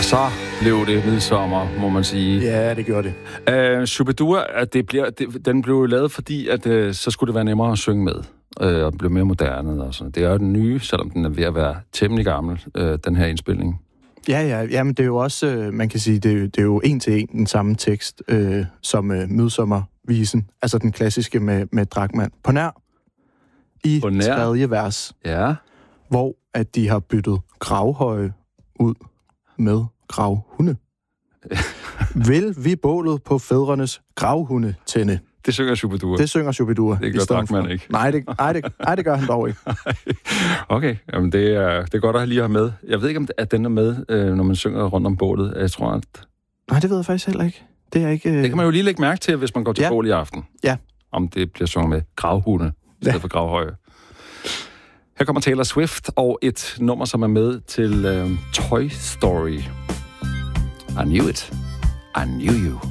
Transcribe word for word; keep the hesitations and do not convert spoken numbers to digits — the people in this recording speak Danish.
Så blev det midsommer, må man sige. Ja, det gjorde det. Uh, Shubidua, at det bliver, det, den blev lavet, fordi at, uh, så skulle det være nemmere at synge med, uh, og blive mere moderne. Og sådan. Det er jo den nye, selvom den er ved at være temmelig gammel, uh, den her indspilning. Ja, ja, ja, men det er jo også, øh, man kan sige, det er, det er jo en til en den samme tekst øh, som øh, Midsommervisen, altså den klassiske med, med Drachmann. På nær i På nær. tredje vers, Ja. hvor at de har byttet gravhøje ud med gravhunde. Vil vi bålet på fædrenes gravhunde tænde? Det synger Shubidua. Det synger Shubidua. Det gør Drachmann ikke. Nej det, nej, det, nej, det gør han dog ikke. Okay, jamen det er, det er godt at lige have med. Jeg ved ikke, om at den er med, øh, når man synger rundt om bålet. Jeg tror, at... Nej, det ved jeg faktisk heller ikke. Det er ikke... Øh... Det kan man jo lige lægge mærke til, hvis man går til Ja. bål i aften. Ja. Om det bliver sunget med gravhunde, i stedet Ja. for gravhøje. Her kommer Taylor Swift og et nummer, som er med til øh, Toy Story. I knew it. I knew you.